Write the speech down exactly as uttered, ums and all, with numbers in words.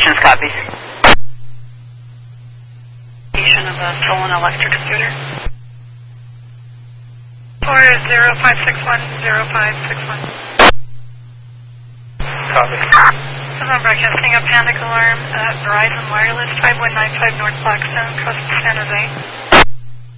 Operations copies. Of a stolen electric scooter. Four zero five six one zero five six one. Copy. I'm broadcasting a panic alarm at Verizon Wireless five one nine five North Blackstone, Coast of San Jose.